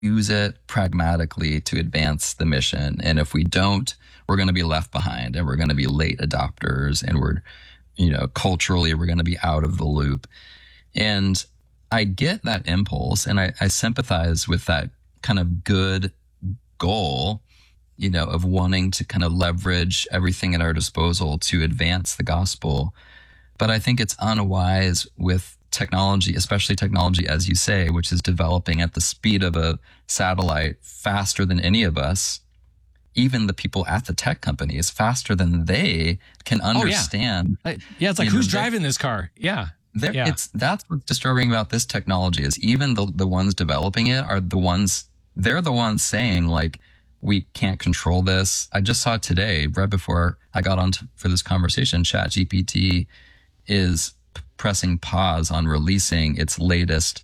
use it pragmatically to advance the mission. And if we don't, we're going to be left behind and we're going to be late adopters and culturally, we're going to be out of the loop. And I get that impulse and I sympathize with that kind of good goal, of wanting to kind of leverage everything at our disposal to advance the gospel. But I think it's unwise with technology, especially technology, as you say, which is developing at the speed of a satellite faster than any of us, even the people at the tech companies, faster than they can understand. Oh, yeah. It's like, who's driving this car? Yeah. That's what's disturbing about this technology is even the ones developing it they're the ones saying like, we can't control this. I just saw today, right before I got on for this conversation, ChatGPT is pressing pause on releasing its latest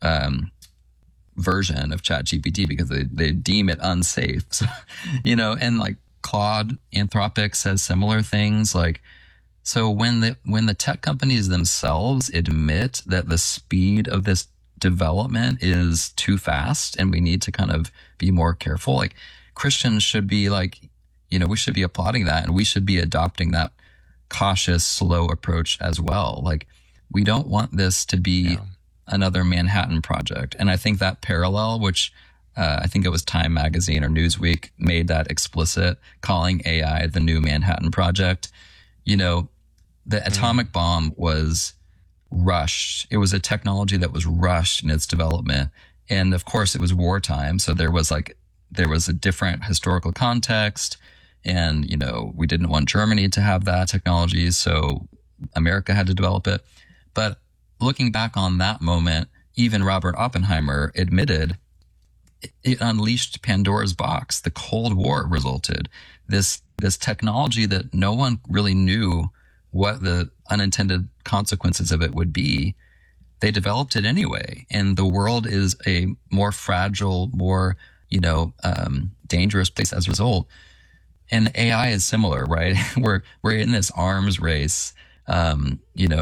version of ChatGPT because they deem it unsafe. So, and like Claude, Anthropic says similar things. Like, so when the tech companies themselves admit that the speed of this development is too fast and we need to kind of be more careful, like Christians should be like, we should be applauding that and we should be adopting that cautious, slow approach as well. Like, we don't want this to be another Manhattan Project. And I think that parallel, which I think it was Time Magazine or Newsweek made that explicit, calling AI the new Manhattan Project. The atomic bomb was rushed. It was a technology that was rushed in its development. And of course, it was wartime. So there was a different historical context. And, we didn't want Germany to have that technology. So America had to develop it. But looking back on that moment, even Robert Oppenheimer admitted it unleashed Pandora's box. The Cold War resulted. This technology that no one really knew what the unintended consequences of it would be. They developed it anyway. And the world is a more fragile, more, dangerous place as a result. And AI is similar, right? We're in this arms race, and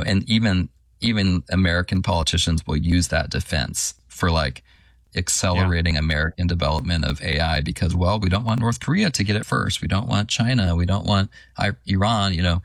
even American politicians will use that defense for like accelerating American development of AI because, well, we don't want North Korea to get it first. We don't want China. We don't want Iran,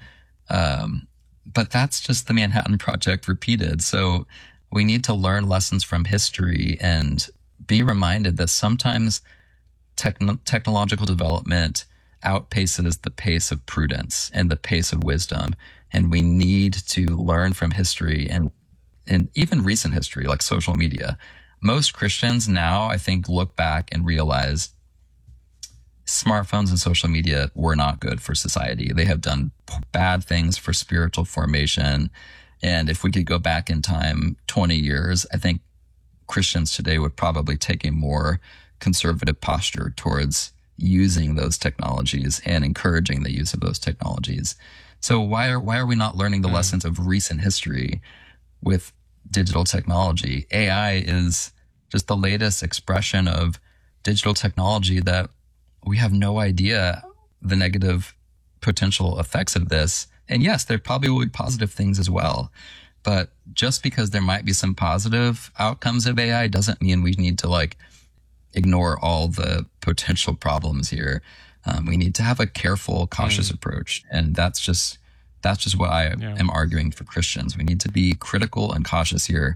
but that's just the Manhattan Project repeated. So we need to learn lessons from history and be reminded that sometimes technological development outpaces the pace of prudence and the pace of wisdom. And we need to learn from history and even recent history, like social media. Most Christians now, I think, look back and realize smartphones and social media were not good for society. They have done bad things for spiritual formation. And if we could go back in time 20 years, I think Christians today would probably take a more conservative posture towards using those technologies and encouraging the use of those technologies. So why are we not learning the lessons of recent history with digital technology? AI is just the latest expression of digital technology that we have no idea the negative potential effects of this. And yes, there probably will be positive things as well. But just because there might be some positive outcomes of AI doesn't mean we need to ignore all the potential problems here. We need to have a careful, cautious approach. And that's just what I am arguing for Christians. We need to be critical and cautious here